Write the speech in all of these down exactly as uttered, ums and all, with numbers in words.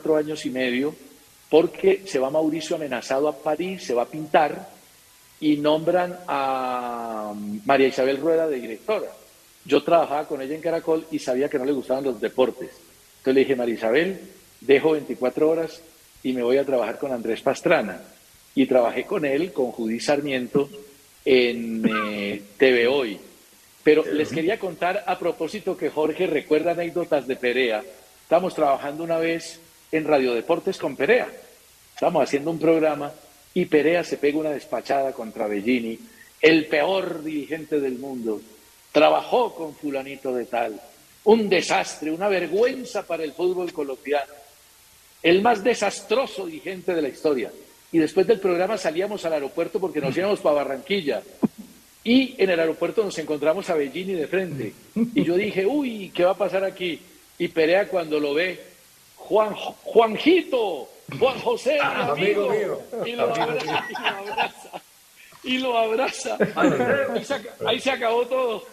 cuatro años y medio, porque se va Mauricio Amenazado a París, se va a pintar, y nombran a María Isabel Rueda de directora. Yo trabajaba con ella en Caracol y sabía que no le gustaban los deportes. Entonces le dije, María Isabel, dejo veinticuatro horas y me voy a trabajar con Andrés Pastrana. Y trabajé con él, con Judy Sarmiento, en eh, T V Hoy. Pero les quería contar a propósito que Jorge recuerda anécdotas de Perea. Estábamos trabajando una vez en Radio Deportes con Perea. Estábamos haciendo un programa y Perea se pega una despachada contra Bellini, el peor dirigente del mundo. Trabajó con fulanito de tal. Un desastre, una vergüenza para el fútbol colombiano. El más desastroso dirigente de la historia. Y después del programa salíamos al aeropuerto porque nos íbamos para Barranquilla. Y en el aeropuerto nos encontramos a Bellini de frente. Y yo dije, uy, ¿qué va a pasar aquí? Y Perea cuando lo ve, Juan, Juanjito, Juan José, ah, amigo, amigo mío. Y, lo abraza, y lo abraza. Y lo abraza. Ahí se, ahí se acabó todo.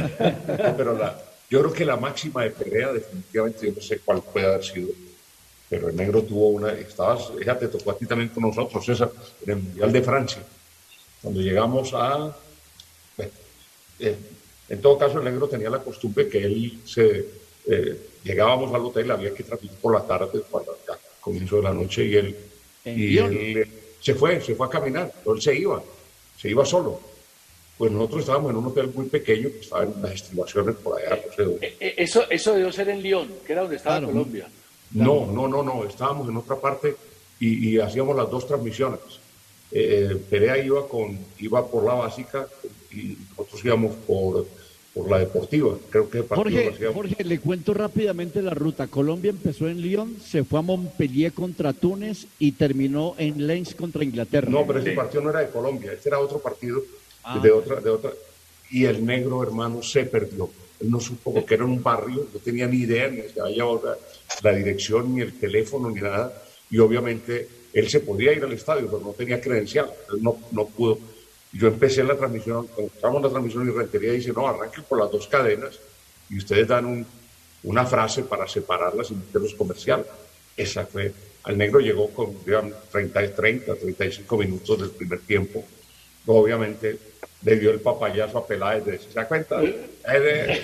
Pero la, yo creo que la máxima de Perea, definitivamente, yo no sé cuál puede haber sido, pero el negro tuvo una, estabas, ella te tocó a ti también con nosotros, César, en el Mundial de Francia, cuando llegamos a, bueno, eh, en todo caso el negro tenía la costumbre que él se, eh, llegábamos al hotel, había que transmitir por la tarde, para el comienzo de la noche, y él, y él eh, se fue, se fue a caminar, pero él se iba, se iba solo. Pues nosotros estábamos en un hotel muy pequeño, que estaba en las estribaciones por allá, no sé dónde. Eso, eso debió ser en Lyon, que era donde estaba claro. Colombia. No, no, no, no, estábamos en otra parte y, y hacíamos las dos transmisiones. Eh, Perea iba, con, iba por la básica y nosotros íbamos por, por la deportiva. Creo que Jorge, Jorge, le cuento rápidamente la ruta. Colombia empezó en Lyon, se fue a Montpellier contra Túnez y terminó en Lens contra Inglaterra. No, pero ese partido no era de Colombia, este era otro partido ah. de, otra, de otra. Y el negro, hermano, se perdió. Él no supo porque era en un barrio, no tenía ni idea, ni se había la, la dirección, ni el teléfono, ni nada. Y obviamente él se podía ir al estadio, pero no tenía credencial. Él no, no pudo. Yo empecé la transmisión, cuando estábamos en la transmisión y Rentería dice, no, arranquen por las dos cadenas y ustedes dan un, una frase para separarlas y meterlos comercial. Esa fue, al negro llegó con digamos, treinta, treinta, treinta y cinco minutos del primer tiempo. Obviamente le dio el papayazo a Peláez de ¿se da cuenta? De...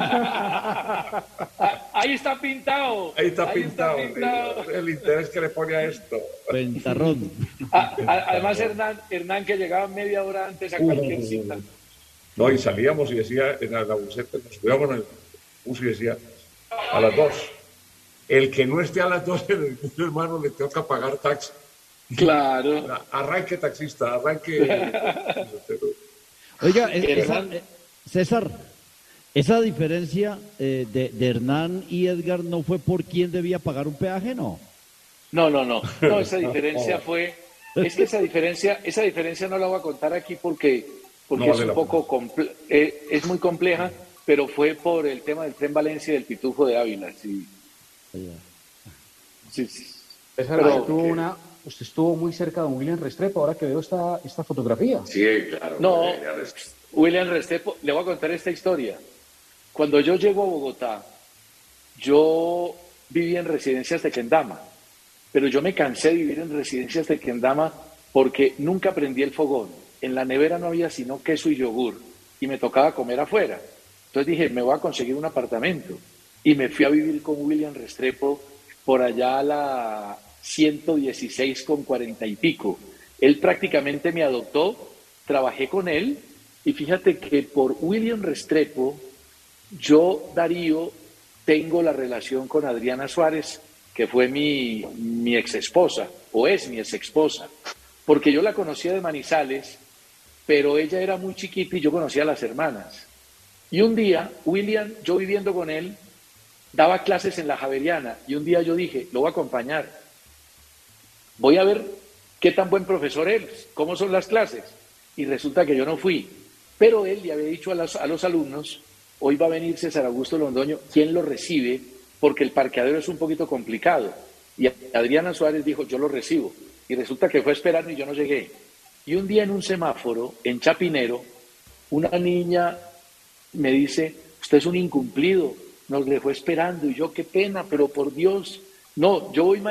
Ahí está pintado. Ahí está, Ahí pintado, está pintado. El interés que le pone a esto. Pentarrón. Ah, además Hernán, Hernán que llegaba media hora antes a cualquier uh, cita. No, y salíamos y decía en la buseta, nos subíamos en el bus y decía a las dos. El que no esté a las dos en el bus, hermano, le tengo que pagar taxi. Claro. Arranque, taxista, arranque. Oiga, esa, eh, César, esa diferencia eh, de, de Hernán y Edgar no fue por quién debía pagar un peaje, ¿no? No, no, no. No, esa diferencia fue. Es que esa diferencia, esa diferencia no la voy a contar aquí porque, porque no, es un poco comple eh, es muy compleja, pero fue por el tema del Tren Valencia y del Pitufo de Ávila. Sí. Sí, sí. César, pero, tuvo una. Usted estuvo muy cerca de William Restrepo, ahora que veo esta, esta fotografía. Sí, claro. No, William Restrepo, le voy a contar esta historia. Cuando yo llego a Bogotá, yo viví en residencias de Kendama, pero yo me cansé de vivir en residencias de Kendama porque nunca prendí el fogón. En la nevera no había sino queso y yogur y me tocaba comer afuera. Entonces dije, me voy a conseguir un apartamento. Y me fui a vivir con William Restrepo por allá a la ciento dieciséis con cuarenta y pico. Él prácticamente me adoptó, trabajé con él y fíjate que por William Restrepo yo, Darío, tengo la relación con Adriana Suárez, que fue mi, mi ex esposa, o es mi ex esposa, porque yo la conocía de Manizales, pero ella era muy chiquita y yo conocía a las hermanas. Y un día, William, yo viviendo con él, daba clases en la Javeriana y un día yo dije, lo voy a acompañar. Voy a ver qué tan buen profesor es, cómo son las clases. Y resulta que yo no fui. Pero él le había dicho a los, a los alumnos, hoy va a venir César Augusto Londoño, ¿quién lo recibe? Porque el parqueadero es un poquito complicado. Y Adriana Suárez dijo, yo lo recibo. Y resulta que fue a esperarme y yo no llegué. Y un día en un semáforo, en Chapinero, una niña me dice, usted es un incumplido, nos dejó esperando. Y yo, qué pena, pero por Dios, no, yo voy